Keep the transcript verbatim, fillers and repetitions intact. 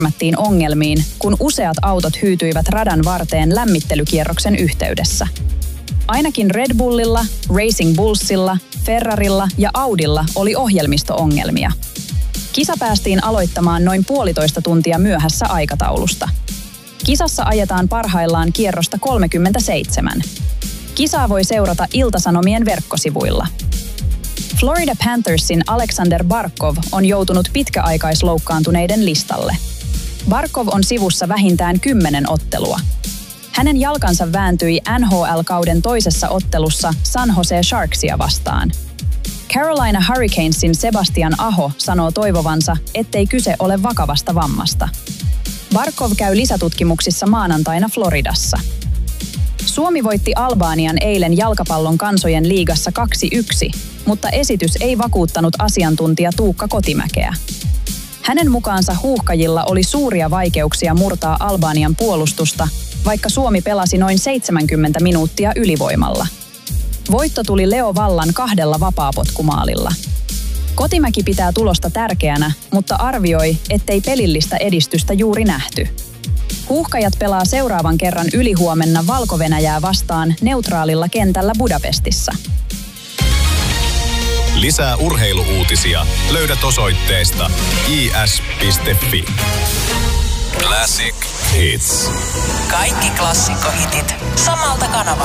törmättiin ongelmiin, kun useat autot hyytyivät radan varteen lämmittelykierroksen yhteydessä. Ainakin Red Bullilla, Racing Bullsilla, Ferrarilla ja Audilla oli ohjelmisto-ongelmia. Kisa päästiin aloittamaan noin puolitoista tuntia myöhässä aikataulusta. Kisassa ajetaan parhaillaan kierrosta kolmekymmentäseitsemän. Kisaa voi seurata Ilta-Sanomien verkkosivuilla. Florida Panthersin Alexander Barkov on joutunut pitkäaikaisloukkaantuneiden listalle. Barkov on sivussa vähintään kymmenen ottelua. Hänen jalkansa vääntyi N H L-kauden toisessa ottelussa San Jose Sharksia vastaan. Carolina Hurricanesin Sebastian Aho sanoo toivovansa, ettei kyse ole vakavasta vammasta. Barkov käy lisätutkimuksissa maanantaina Floridassa. Suomi voitti Albanian eilen jalkapallon kansojen liigassa kaksi yksi, mutta esitys ei vakuuttanut asiantuntija Tuukka Kotimäkeä. Hänen mukaansa huuhkajilla oli suuria vaikeuksia murtaa Albanian puolustusta, vaikka Suomi pelasi noin seitsemänkymmentä minuuttia ylivoimalla. Voitto tuli Leo Vallan kahdella vapaapotkumaalilla. Kotimäki pitää tulosta tärkeänä, mutta arvioi, ettei pelillistä edistystä juuri nähty. Huuhkajat pelaa seuraavan kerran ylihuomenna Valko-Venäjää vastaan neutraalilla kentällä Budapestissa. Lisää urheiluuutisia löydät osoitteesta i s piste f i. Classic Hits. Kaikki klassikkohitit samalta kanavalta.